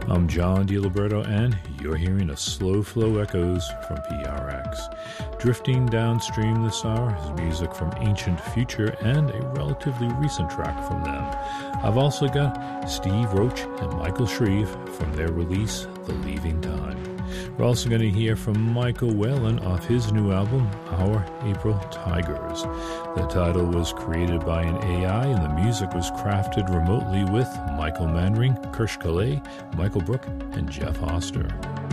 I'm John DiLiberto, and you're hearing a Slow Flow Echoes from PRX. Drifting downstream this hour is music from Ancient Future and a relatively recent track from them. I've also got Steve Roach and Michael Shreve from their release, The Leaving Time. We're also going to hear from Michael Whalen off his new album, Our April Tigers. The title was created by an AI and the music was crafted remotely with Michael Manring, Kirsch Calais, Michael Brook, and Jeff Oster.